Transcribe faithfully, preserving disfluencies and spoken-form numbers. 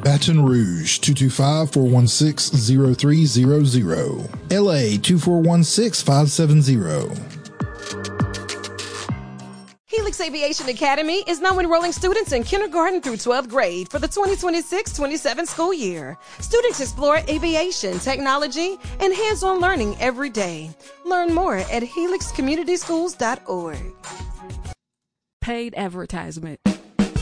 Baton Rouge, two two five, four one six, zero three zero zero. L A, two four one six, five seven zero. Helix Aviation Academy is now enrolling students in kindergarten through twelfth grade for the twenty twenty-six twenty-seven school year. Students explore aviation, technology, and hands-on learning every day. Learn more at helix community schools dot org. Paid advertisement.